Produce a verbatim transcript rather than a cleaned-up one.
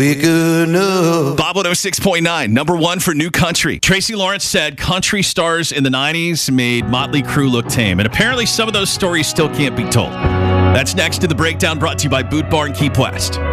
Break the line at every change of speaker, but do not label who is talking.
Big enough.
Bob one oh six point nine, number one for new country. Tracy Lawrence said country stars in the nineties made Motley Crue look tame, and apparently some of those stories still can't be told. That's next to the breakdown, brought to you by Boot Barn Keep West.